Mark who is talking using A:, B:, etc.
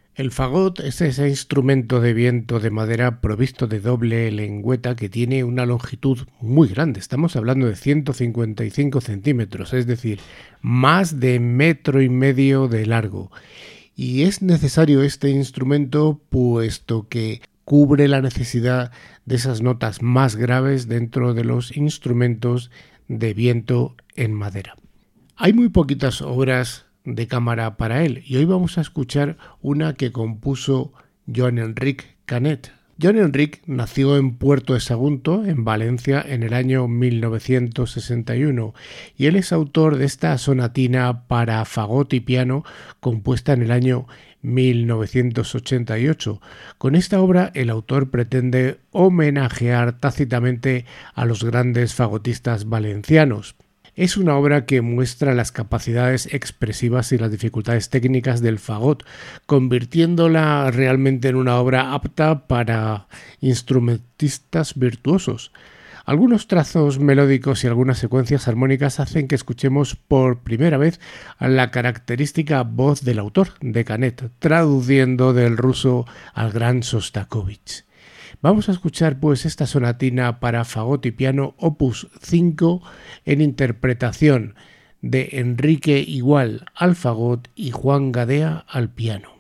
A: El fagot es ese instrumento de viento de madera provisto de doble lengüeta que tiene una longitud muy grande. Estamos hablando de 155 centímetros, es decir, más de 1,5 metros de largo. Y es necesario este instrumento puesto que cubre la necesidad de esas notas más graves dentro de los instrumentos de viento en madera. Hay muy poquitas obras de cámara para él y hoy vamos a escuchar una que compuso Joan Enric Canet. Joan Enric nació en Puerto de Sagunto, en Valencia, en el año 1961 y él es autor de esta sonatina para fagot y piano compuesta en el año 1988. Con esta obra el autor pretende homenajear tácitamente a los grandes fagotistas valencianos. Es una obra que muestra las capacidades expresivas y las dificultades técnicas del fagot, convirtiéndola realmente en una obra apta para instrumentistas virtuosos. Algunos trazos melódicos y algunas secuencias armónicas hacen que escuchemos por primera vez a la característica voz del autor, de Canet, traduciendo del ruso al gran Sostakovich. Vamos a escuchar pues esta sonatina para fagot y piano opus 5 en interpretación de Enrique Igual al fagot y Juan Gadea al piano.